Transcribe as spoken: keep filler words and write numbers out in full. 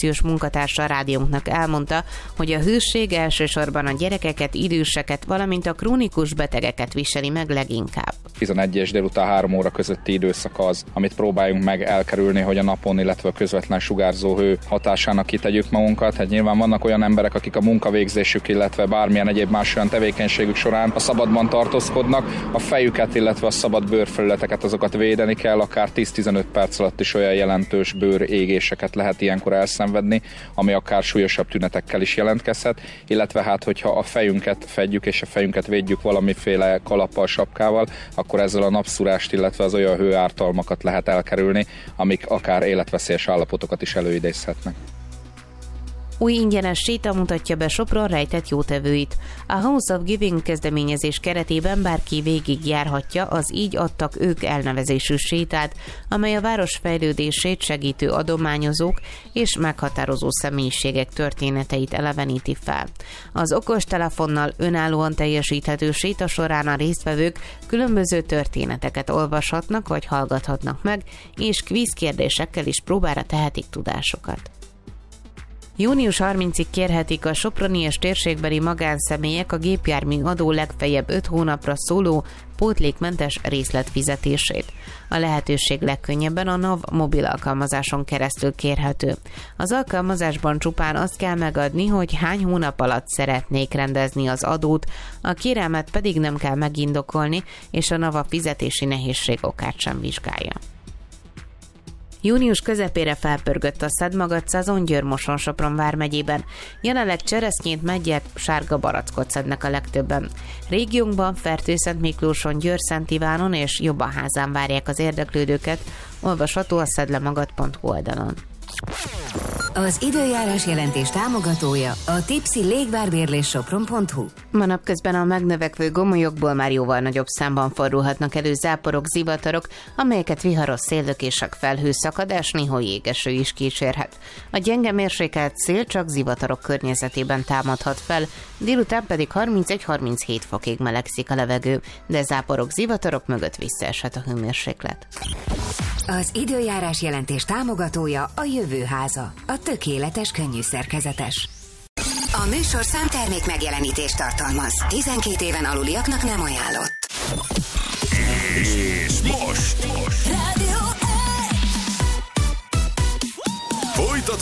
infekciós munkatársa a rádiónknak elmondta, hogy a hősség elsősorban a gyerekeket, időseket, valamint a krónikus betegeket viseli meg leginkább. tizenegy és délután három óra közötti időszak az, amit próbáljunk meg elkerülni, hogy a napon, illetve a közvetlen sugárzó hő hatásának kitegyük magunkat. Hát nyilván vannak olyan emberek, akik a munkavégzésük, illetve bármilyen egyéb más olyan tevékenységük során a szabadban tartózkodnak. A fejüket, illetve a szabad bőrfelületeket azokat védeni kell, akár tíz-tizenöt perc alatt is olyan jelentős bőrégéseket lehet ilyenkor elszenvedni, ami akár súlyosabb tünetekkel is jelentkezhet, illetve hát, hogyha a fejünket fedjük és a fejünket védjük valamiféle kalappal, sapkával, akkor ezzel a napszúrást, illetve az olyan hőártalmakat lehet elkerülni, amik akár életveszélyes állapotokat is előidézhetnek. Új ingyenes séta mutatja be Sopron rejtett jótevőit. A House of Giving kezdeményezés keretében bárki végigjárhatja az Így adtak ők elnevezésű sétát, amely a város fejlődését segítő adományozók és meghatározó személyiségek történeteit eleveníti fel. Az okostelefonnal önállóan teljesíthető séta során a résztvevők különböző történeteket olvashatnak vagy hallgathatnak meg, és kvízkérdésekkel is próbára tehetik tudásukat. június harmincadikáig kérhetik a soproni és térségbeli magánszemélyek a gépjármű adó legfeljebb öt hónapra szóló pótlékmentes részletfizetését. A lehetőség legkönnyebben a NAV mobil alkalmazáson keresztül kérhető. Az alkalmazásban csupán azt kell megadni, hogy hány hónap alatt szeretnék rendezni az adót, a kérelmet pedig nem kell megindokolni, és a NAV a fizetési nehézség okát sem vizsgálja. Június közepére felpörgött a szedmagat szezon Győr-Moson-Sopron vármegyében. Jelenleg cseresznyét, meggyert, sárga barackot szednek a legtöbben. Régiónkban Fertőszentmiklóson, Győr-Szent Ivánon és Jobbaházán várják az érdeklődőket, olvasható a szedlemagad pont hu oldalon. Az időjárás jelentés támogatója a Tipsy légvárbérlés sopron pont hu. Ma napközben a megnövekvő gomolyokból már jóval nagyobb számban fordulhatnak elő záporok, zivatarok, amelyeket viharos széllökések, felhőszakadás, néha jégeső is kísérhet. A gyenge mérsékelt szél csak zivatarok környezetében támadhat fel, délután pedig harmincegy-harminchét fokig melegszik a levegő, de záporok, zivatarok mögött visszaeshet a hőmérséklet. Az időjárás jelentés támogatója a Jövőháza, a tökéletes könnyű szerkezetes. A műsor számtermék megjelenítést tartalmaz. tizenkét éven aluliaknak nem ajánlott. És most, most. Rádió